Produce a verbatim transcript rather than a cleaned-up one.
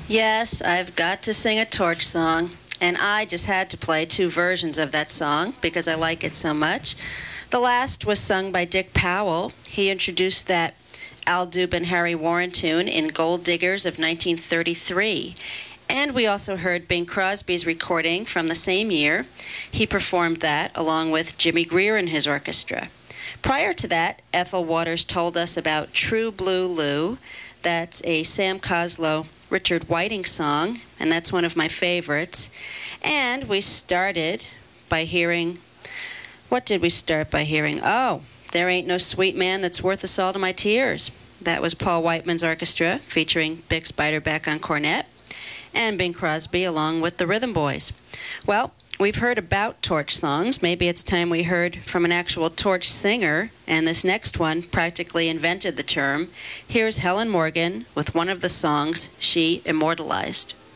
Yes, I've got to sing a torch song, and I just had to play two versions of that song because I like it so much. The last was sung by Dick Powell. He introduced that Al Dubin Harry Warren tune in Gold Diggers of nineteen thirty-three. And we also heard Bing Crosby's recording from the same year. He performed that along with Jimmy Greer and his orchestra. Prior to that, Ethel Waters told us about True Blue Lou. That's a Sam Coslow, Richard Whiting song, and that's one of my favorites. And we started by hearing, what did we start by hearing? Oh, There Ain't No Sweet Man That's Worth the Salt of My Tears. That was Paul Whiteman's orchestra, featuring Bix Beiderbecke on cornet, and Bing Crosby along with the Rhythm Boys. Well, we've heard about torch songs. Maybe it's time we heard from an actual torch singer, and this next one practically invented the term. Here's Helen Morgan with one of the songs she immortalized.